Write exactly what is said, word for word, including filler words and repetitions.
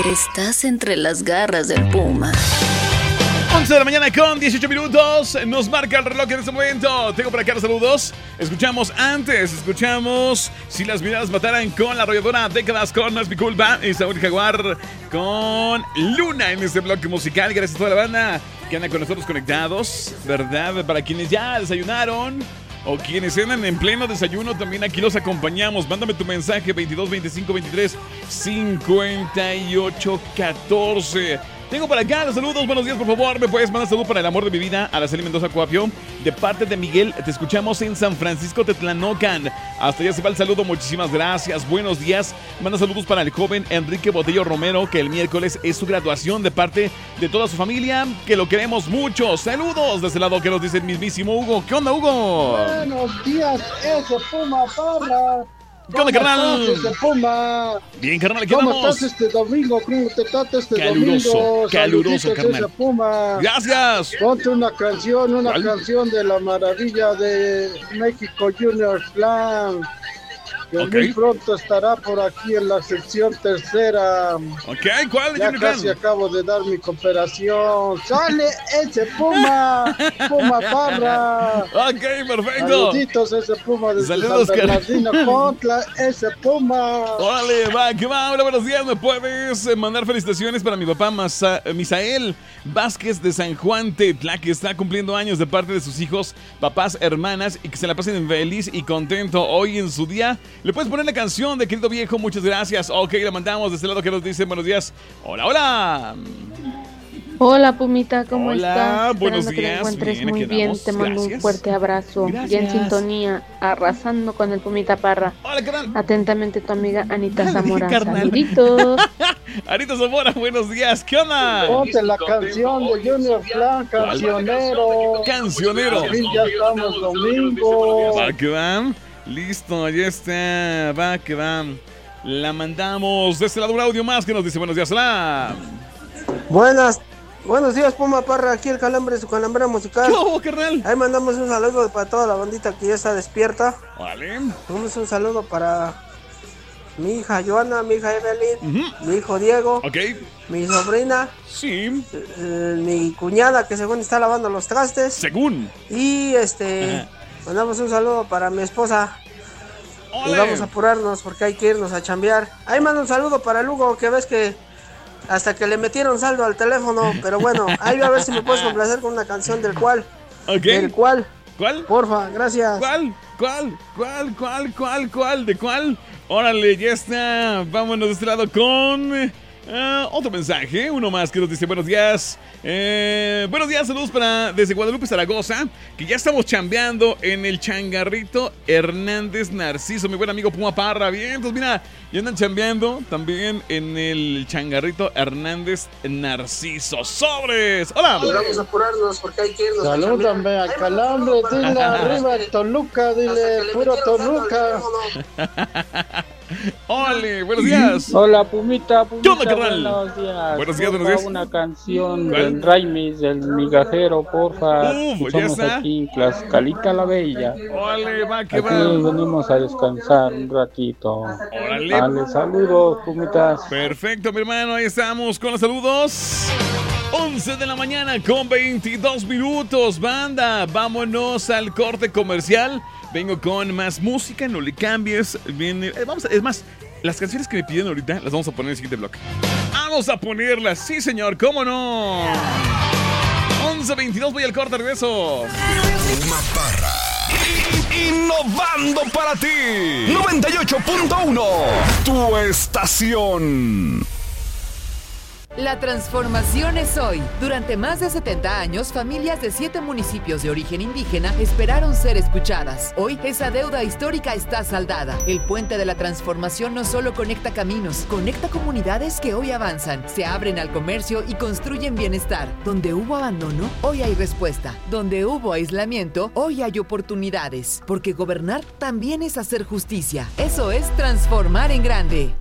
Estás entre las garras del puma. once de la mañana con dieciocho minutos. Nos marca el reloj en este momento. Tengo por acá los saludos. Escuchamos antes, escuchamos Si las miradas mataran con la arrolladora Décadas con No es mi culpa. Y Saúl Jaguar con Luna en este bloque musical. Gracias a toda la banda que anda con nosotros conectados, ¿verdad? Para quienes ya desayunaron o quienes andan en pleno desayuno, también aquí los acompañamos. Mándame tu mensaje veintidós veinticinco veintitrés cincuenta y ocho catorce. Tengo por acá los saludos. Buenos días, por favor. ¿Me puedes mandar saludo para el amor de mi vida? Araceli Mendoza Cuapio. De parte de Miguel, te escuchamos en San Francisco Tetlanocan. Hasta allá se va el saludo. Muchísimas gracias. Buenos días. Manda saludos para el joven Enrique Botello Romero, que el miércoles es su graduación, de parte de toda su familia, que lo queremos mucho. Saludos de ese lado que nos dice el mismísimo Hugo. ¿Qué onda, Hugo? Buenos días, ese Puma Parra. ¿Qué onda, carnal? ¿Cómo estás, Puma? Bien, carnal, ¿qué ¿Cómo vamos? estás este domingo? ¿Cómo te trata este caluroso, domingo? Caluroso, Saluditos, carnal. ese Puma. Gracias. Ponte una canción, una ¿Cuál? canción de la maravilla de México Junior Slam. Que Ok. muy pronto estará por aquí en la sección tercera. Ok, ¿cuál? Ya Junior casi Clan? acabo de dar mi cooperación. ¡Sale ese Puma! ¡Puma Parra! Ok, perfecto. Saluditos ese Puma desde Saludos, San car- Bernardino contra ese Puma. Órale, va, que va. Hola, buenos días. ¿Me puedes eh, mandar felicitaciones para mi papá Masa- Misael Vázquez de San Juan Tetla, que está cumpliendo años, de parte de sus hijos, papás, hermanas, y que se la pasen feliz y contento hoy en su día? ¿Le puedes poner la canción de Querido Viejo? Muchas gracias. Ok, la mandamos de este lado que nos dicen buenos días. Hola, hola. Hola Pumita, ¿cómo Hola, estás? buenos Esperando que te días, encuentres bien, muy aquí bien. andamos. Te mando Gracias. un fuerte abrazo. Ya en Gracias. sintonía, arrasando con el Pumita Parra. Hola, carnal. Atentamente tu amiga Anita Dale, Zamora. carnal. Saluditos. Arita Zamora, buenos días. ¿Qué onda? Ponte la canción de Junior Slam, cancionero. Cancionero. Al fin ya estamos domingo. Va que va. Listo, ya está. Va que va. La mandamos. De este lado un audio más que nos dice buenos días. Hola. Buenas, buenos días Puma Parra, aquí el Calambre, su calambre musical. ¿Qué hubo, carnal? Ahí mandamos un saludo para toda la bandita que ya está despierta. Vale. Mandamos un saludo para mi hija Joana, mi hija Evelyn, Ujú. mi hijo Diego, Ok. mi sobrina, Sí. eh, mi cuñada que según está lavando los trastes. Según. Y este, Ajá. mandamos un saludo para mi esposa. Y Ole. vamos a apurarnos porque hay que irnos a chambear. Ahí mando un saludo para el Hugo, que ves que hasta que le metieron saldo al teléfono. Pero bueno, ahí voy a ver si me puedes complacer con una canción del cual. Ok. Del cual. ¿Cuál? Porfa, gracias. ¿Cuál? ¿Cuál? ¿Cuál? ¿Cuál? ¿Cuál? ¿Cuál? ¿De cuál? Órale, ya está. Vámonos de este lado con eh, otro mensaje. Uno más que nos dice buenos días. Eh, buenos días, saludos para desde Guadalupe, Zaragoza. Que ya estamos chambeando en el changarrito Hernández Narciso. Mi buen amigo Puma Parra. Bien, entonces mira, ya andan chambeando también en el changarrito Hernández Narciso. ¡Sobres! ¡Hola! Vamos a apurarnos porque hay que irnos a chambear. Salúdame a Calambre, dile arriba Toluca, dile puro Toluca. ¡Ole! ¡Buenos días! Hola Pumita, Pumita, ¿Qué onda, carnal? buenos días. Buenos días, buenos Porfa, días. Una canción ¿Cuál? del Raimis, del migajero, porfa. Uf, ya Estamos está. aquí en Tlaxcalita la Bella. ¡Ole, va, que Aquí va! venimos a descansar un ratito. ¡Órale! Dale, saludos, Pumitas. Perfecto, mi hermano, ahí estamos con los saludos. once de la mañana con veintidós minutos, banda. Vámonos al corte comercial. Vengo con más música, no le cambies. Viene, eh, vamos a- es más, las canciones que me piden ahorita las vamos a poner en el siguiente bloque. Vamos a ponerlas, sí señor, cómo no. once veintidós, voy al corte, regreso. Puma Parra. Innovando para ti. noventa y ocho punto uno. Tu estación. La transformación es hoy. Durante más de setenta años, familias de siete municipios de origen indígena esperaron ser escuchadas. Hoy, esa deuda histórica está saldada. El puente de la transformación no solo conecta caminos, conecta comunidades que hoy avanzan, se abren al comercio y construyen bienestar. Donde hubo abandono, hoy hay respuesta. Donde hubo aislamiento, hoy hay oportunidades. Porque gobernar también es hacer justicia. Eso es transformar en grande.